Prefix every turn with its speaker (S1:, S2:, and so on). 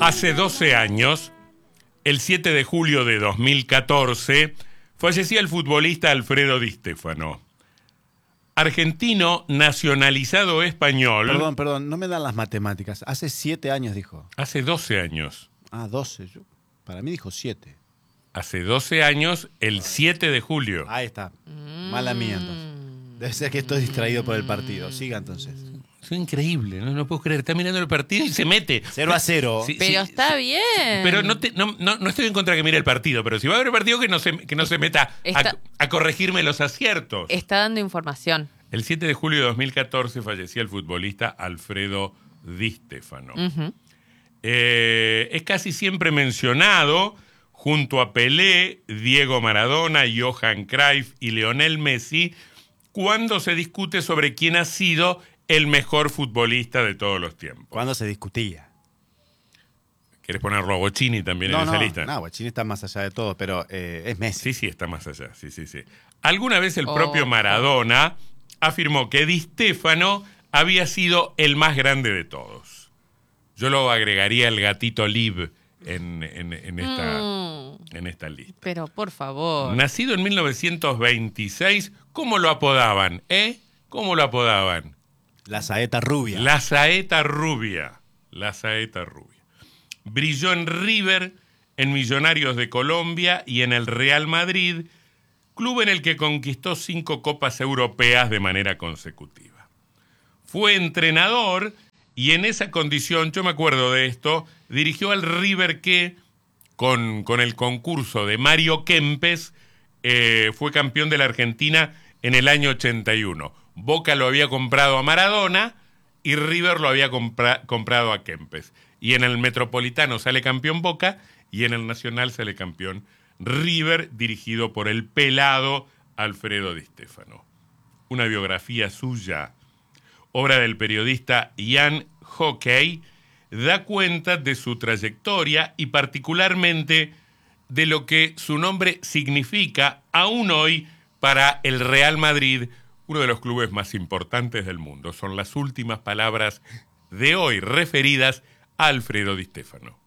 S1: Hace 12 años, el 7 de julio de 2014, fallecía el futbolista Alfredo Di Stéfano. Argentino nacionalizado español.
S2: Perdón, no me dan las matemáticas. Hace 7 años dijo.
S1: Hace 12 años.
S2: 12. Para mí dijo 7.
S1: Hace 12 años, el 7 de julio.
S2: Ahí está. Mala mía, entonces. Debe ser que estoy distraído por el partido. Siga, entonces.
S1: Es increíble, no puedo creer. Está mirando el partido y se mete.
S2: 0-0.
S1: Sí,
S3: pero está bien.
S1: Pero no estoy en contra de que mire el partido, pero si va a haber partido que no se meta a corregirme los aciertos.
S3: Está dando información.
S1: El 7 de julio de 2014 fallecía el futbolista Alfredo Di Stéfano.
S3: Uh-huh.
S1: Es casi siempre mencionado junto a Pelé, Diego Maradona, Johan Cruyff y Lionel Messi cuando se discute sobre quién ha sido el mejor futbolista de todos los tiempos.
S2: ¿Cuándo se discutía?
S1: ¿Querés ponerlo a Bochini también en esa lista?
S2: No, Bochini está más allá de todo, pero es Messi.
S1: Sí, está más allá, sí. Alguna vez el propio Maradona afirmó que Di Stéfano había sido el más grande de todos. Yo lo agregaría el gatito Lib en esta lista.
S3: Pero por favor.
S1: Nacido en 1926, ¿cómo lo apodaban? ¿Cómo lo apodaban?
S2: La saeta rubia.
S1: La saeta rubia. Brilló en River, en Millonarios de Colombia y en el Real Madrid, club en el que conquistó 5 copas europeas de manera consecutiva. Fue entrenador y en esa condición, yo me acuerdo de esto, dirigió al River que, con el concurso de Mario Kempes, fue campeón de la Argentina en el año 81. Boca lo había comprado a Maradona y River lo había comprado a Kempes. Y en el Metropolitano sale campeón Boca y en el Nacional sale campeón River, dirigido por el pelado Alfredo Di Stéfano. Una biografía suya, obra del periodista Jan Hockey, da cuenta de su trayectoria y particularmente de lo que su nombre significa aún hoy para el Real Madrid, uno de los clubes más importantes del mundo. Son las últimas palabras de hoy referidas a Alfredo Di Stéfano.